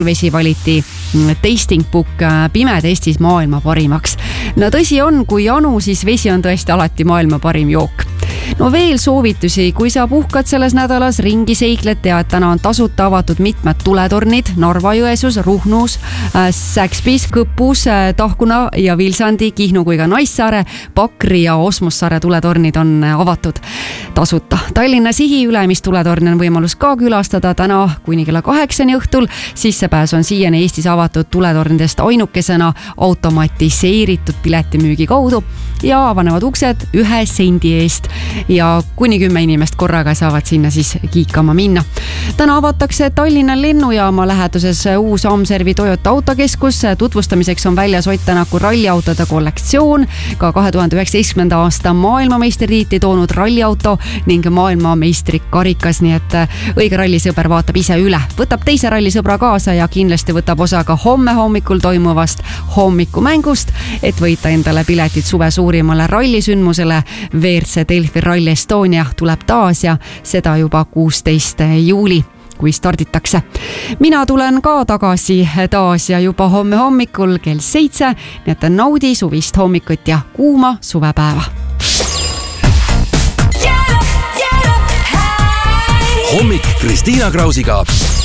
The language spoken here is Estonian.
Vesi valiti Tasting Book pimetestis maailma parimaks. No tõsi on, kui janu, siis vesi on tõesti alati maailma parim jook. No veel soovitusi, kui sa puhkad selles nädalas ringi seikled, tead, täna on tasuta avatud mitmed tuletornid Narva-Jõesuus, Ruhnus, Säkspis, Kõpus, Tahkuna ja Vilsandi, Kihnu kui ka Naissaare, Pakri ja Osmussaare tuletornid on avatud tasuta. Tallinna Sihi Ülemist tuletorni on võimalus ka külastada täna kuni kella 8 õhtul. Sissepääs on siiani Eestis avatud tuletornidest ainukesena automatiseeritud piletimüügi kaudu ja avanevad uksed 1 sendi eest ja kuni 10 inimest korraga saavad sinna siis kiikama minna. Täna avatakse Tallinna lennujaama läheduses uus Amservi Toyota autokeskus. Tutvustamiseks on väljas Ott Tänaku ralliautode kollektsioon, ka 2019. aasta maailmameistritiitli toonud ralliauto ning maailmameistri karikas, nii et õige rallisõber vaatab ise üle. Võtab teise rallisõbra kaasa ja kindlasti võtab osa ka homme hommikul toimuvast hommikumängust, et võita endale piletid suve suurimale rallisündmusele. WRC Delfi Rally Estonia tuleb taas ja seda juba 16. juuli, kui starditakse. Mina tulen ka tagasi taas ja juba homme hommikul kell 7, nii et naudi suvist hommikut ja kuuma suvepäeva. Hommik Kristiina Krausiga.